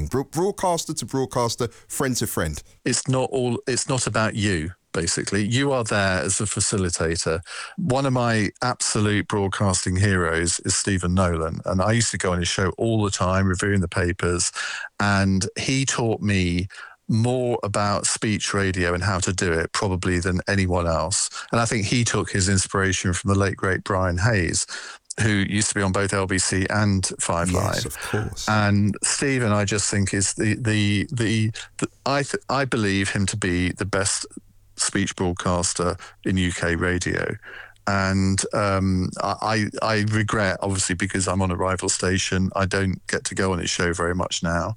broadcaster to broadcaster, friend to friend. It's not about you. Basically, you are there as a facilitator. One of my absolute broadcasting heroes is Stephen Nolan, and I used to go on his show all the time, reviewing the papers, and he taught me more about speech radio and how to do it probably than anyone else. And I think he took his inspiration from the late, great Brian Hayes, who used to be on both LBC and Five Live. Yes, of course. And Stephen, I just think is I believe him to be the best speech broadcaster in UK radio. And I regret, obviously, because I'm on a rival station, I don't get to go on his show very much now.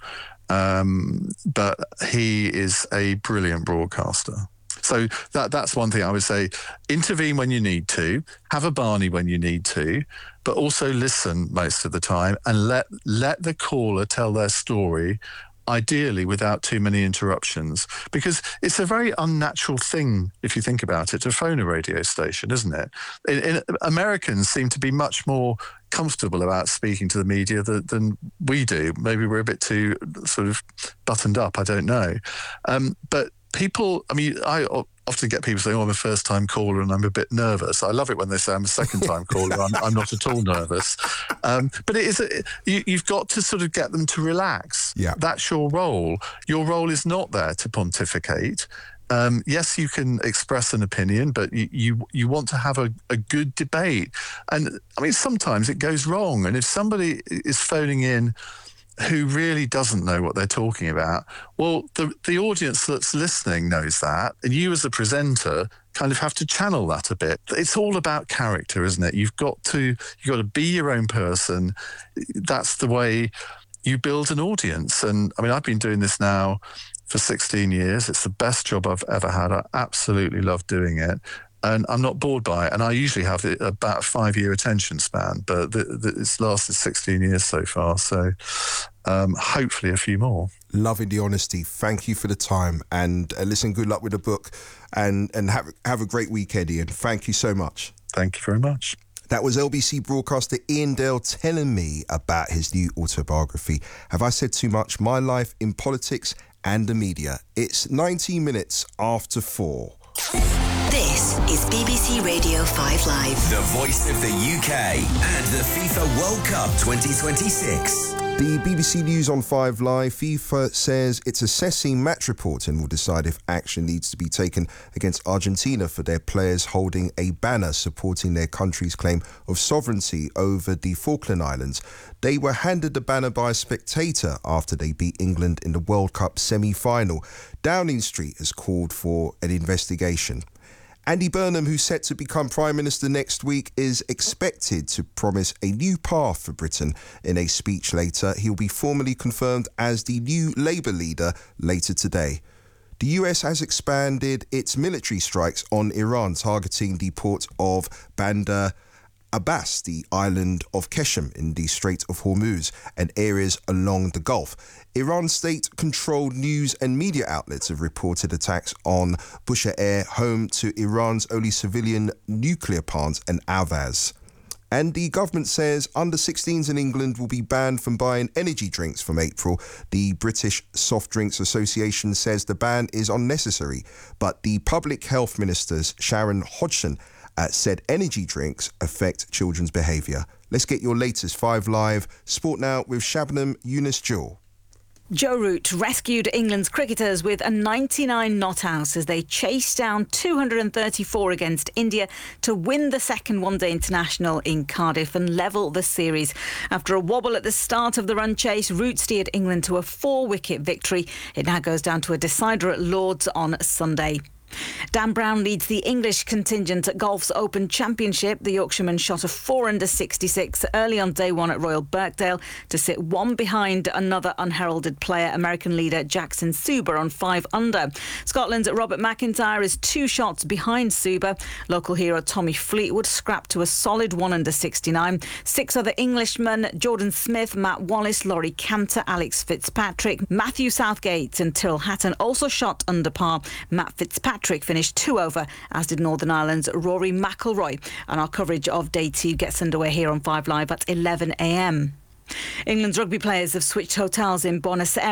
But he is a brilliant broadcaster. So that's one thing I would say. Intervene when you need to, have a Barney when you need to, but also listen most of the time and let the caller tell their story, ideally without too many interruptions, because it's a very unnatural thing, if you think about it, to phone a radio station, isn't it? Americans seem to be much more comfortable about speaking to the media than we do. Maybe we're a bit too sort of buttoned up, I don't know. But people, I mean, I often get people saying, I'm a first-time caller and I'm a bit nervous. I love it when they say I'm a second-time caller. I'm not at all nervous. But it is you've got to sort of get them to relax. Yeah. That's your role. Your role is not there to pontificate. Yes, you can express an opinion, but you want to have a good debate. And, I mean, sometimes it goes wrong. And if somebody is phoning in who really doesn't know what they're talking about, well, the audience that's listening knows that, and you as a presenter kind of have to channel that a bit. It's all about character, isn't it? You've got to be your own person. That's the way you build an audience. And I mean, I've been doing this now for 16 years. It's the best job I've ever had. I absolutely love doing it. And I'm not bored by it. And I usually have about a 5-year attention span, but it's lasted 16 years so far. So hopefully a few more. Loving the honesty. Thank you for the time. And listen, good luck with the book. And have a great weekend, Ian. Thank you so much. Thank you very much. That was LBC broadcaster Ian Dale telling me about his new autobiography, Have I Said Too Much? My Life in Politics and the Media. It's 19 minutes after 4. This is BBC Radio 5 Live. The voice of the UK and the FIFA World Cup 2026. The BBC News on 5 Live. FIFA says it's assessing match reports and will decide if action needs to be taken against Argentina for their players holding a banner supporting their country's claim of sovereignty over the Falkland Islands. They were handed the banner by a spectator after they beat England in the World Cup semi-final. Downing Street has called for an investigation. Andy Burnham, who's set to become Prime Minister next week, is expected to promise a new path for Britain. In a speech later, he'll be formally confirmed as the new Labour leader later today. The US has expanded its military strikes on Iran, targeting the port of Bandar Abbas, the island of Keshem in the Strait of Hormuz, and areas along the Gulf. Iran's state-controlled news and media outlets have reported attacks on Bushehr Air, home to Iran's only civilian nuclear plant, and Avaz. And the government says under-16s in England will be banned from buying energy drinks from April. The British Soft Drinks Association says the ban is unnecessary, but the Public Health Minister's Sharon Hodgson said energy drinks affect children's behaviour. Let's get your latest 5 Live Sport now with Shabnam Younis-Jewell. Joe Root rescued England's cricketers with a 99 not out as they chased down 234 against India to win the second one-day international in Cardiff and level the series. After a wobble at the start of the run chase, Root steered England to a 4-wicket victory. It now goes down to a decider at Lord's on Sunday. Dan Brown leads the English contingent at Golf's Open Championship. The Yorkshireman shot a 4 under 66 early on day one at Royal Birkdale to sit one behind another unheralded player, American leader Jackson Suber, on 5 under. Scotland's Robert McIntyre is 2 shots behind Suber. Local hero Tommy Fleetwood scrapped to a solid 1 under 69. 6 other Englishmen, Jordan Smith, Matt Wallace, Laurie Cantor, Alex Fitzpatrick, Matthew Southgate and Tyrrell Hatton also shot under par. Matt Fitzpatrick finished 2 over, as did Northern Ireland's Rory McIlroy. And our coverage of Day 2 gets underway here on 5 Live at 11 a.m. England's rugby players have switched hotels in Buenos Aires